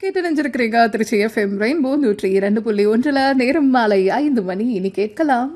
கேட்டு நினைஞ்சிருக்கிறீங்க Trichy FM rainbow 102.1 நேரம் மாலை 5 மணி. இனி கேட்கலாம்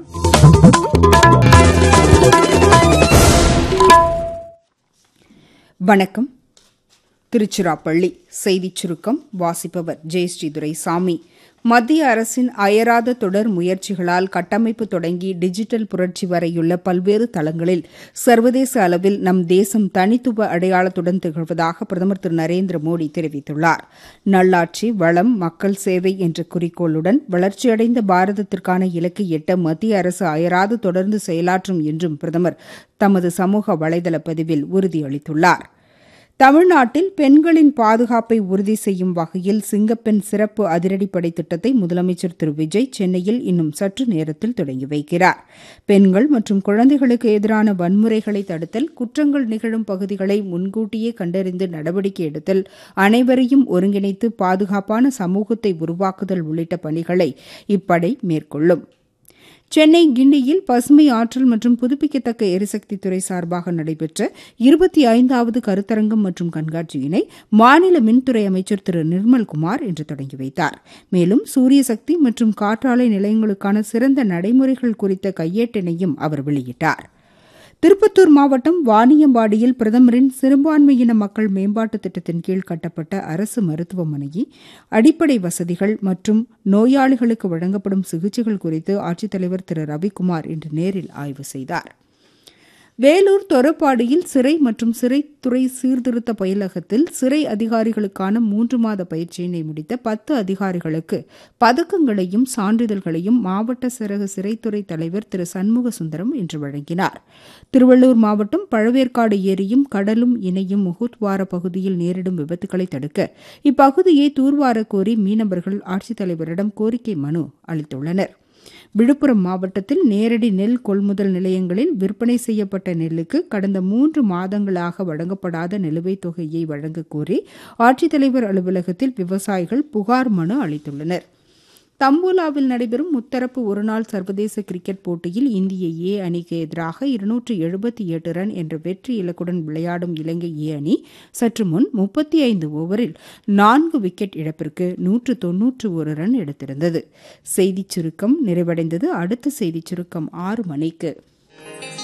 வணக்கம். திருச்சிராப்பள்ளி செய்திச் சுருக்கம் வாசிப்பவர் ஜெயஸ்ரீ துரைசாமி. மத்திய அரசின் அயராத தொடர் முயற்சிகளால் கட்டமைப்பு தொடங்கி டிஜிட்டல் புரட்சி வரையுள்ள பல்வேறு தளங்களில் சர்வதேச அளவில் நம் தேசம் தனித்துவ அடையாளத்துடன் திகழ்வதாக பிரதமர் திரு நரேந்திர மோடி தெரிவித்துள்ளார். நல்லாட்சி, வளம், மக்கள் சேவை என்ற குறிக்கோளுடன் வளர்ச்சியடைந்த பாரதத்திற்கான இலக்கை எட்ட மத்திய அரசு அயராது தொடர்ந்து செயலாற்றும் என்றும் பிரதமர் தமது சமூக வலைதள பதிவில் உறுதியளித்துள்ளார். தமிழ்நாட்டில் பெண்களின் பாதுகாப்பை உறுதி செய்யும் வகையில் சிங்கப்பெண் சிறப்பு அதிரடிப்படை திட்டத்தை முதலமைச்சர் திரு விஜய் சென்னையில் இன்னும் சற்று நேரத்தில் தொடங்கி வைக்கிறார். பெண்கள் மற்றும் குழந்தைகளுக்கு எதிரான வன்முறைகளை தடுத்தல், குற்றங்கள் நிகழும் பகுதிகளை முன்கூட்டியே கண்டறிந்து நடவடிக்கை எடுத்தல், அனைவரையும் ஒருங்கிணைத்து பாதுகாப்பான சமூகத்தை உருவாக்குதல் உள்ளிட்ட பணிகளை இப்படை மேற்கொள்ளும். சென்னை கிண்டியில் பசுமை ஆற்றல் மற்றும் புதுப்பிக்கத்தக்க எரிசக்தி துறை சார்பாக நடைபெற்ற 25வது கருத்தரங்கம் மற்றும் கண்காட்சியினை மாநில மின்துறை அமைச்சர் திரு நிர்மல்குமார் இன்று தொடங்கி வைத்தார். மேலும் சூரிய சக்தி மற்றும் காற்றாலை நிலையங்களுக்கான சிறந்த நடைமுறைகள் குறித்த கையேட்டினையும் அவர் வெளியிட்டார். திருப்பத்தூர் மாவட்டம் வாணியம்பாடியில் பிரதமரின் சிறுபான்மையின மக்கள் மேம்பாட்டுத் திட்டத்தின் கீழ் கட்டப்பட்ட அரசு மருத்துவமனையை அடிப்படை வசதிகள் மற்றும் நோயாளிகளுக்கு வழங்கப்படும் சிகிச்சைகள் குறித்து ஆட்சித்தலைவர் திரு ரவிக்குமார் இன்று நேரில் ஆய்வு செய்தார். வேலூர் தொரப்பாடியில் சிறை மற்றும் சிறைத்துறை சீர்திருத்த பயிலகத்தில் சிறை அதிகாரிகளுக்கான 3 மாத பயிற்சியினை முடித்த 10 அதிகாரிகளுக்கு பதக்கங்களையும் சான்றிதழ்களையும் மாவட்ட சரக சிறைத்துறை தலைவர் திரு சண்முக சுந்தரம் இன்று வழங்கினார். திருவள்ளூர் மாவட்டம் பழவேற்காடு ஏரியும் கடலும் இணையும் முகுத்வார பகுதியில் நேரிடும் விபத்துக்களை தடுக்க இப்பகுதியை தூர்வார கோரி மீனவர்கள் ஆட்சித்தலைவரிடம் கோரிக்கை மனு அளித்துள்ளனர். விழுப்புரம் மாவட்டத்தில் நேரடி நெல் கொள்முதல் நிலையங்களில் விற்பனை செய்யப்பட்ட நெல்லுக்கு கடந்த 3 மாதங்களாக வழங்கப்படாத நிலுவைத் தொகையை வழங்கக் கோரி ஆட்சித்தலைவர் அலுவலகத்தில் விவசாயிகள் புகார் மனு அளித்துள்ளனர். தம்பூலாவில் நடைபெறும் முத்தரப்பு ஒருநாள் சர்வதேச கிரிக்கெட் போட்டியில் இந்திய ஏ அணிக்கு எதிராக 278 ரன் என்ற வெற்றி இலக்குடன் விளையாடும் இலங்கை ஏ அணி சற்று முன் 35 ஓவரில் 4 விக்கெட் இழப்பிற்கு 191 ரன் எடுத்திருந்தது. செய்திச் சுருக்கம் நிறைவடைந்தது. அடுத்த செய்திச் சுருக்கம் 6 மணிக்கு.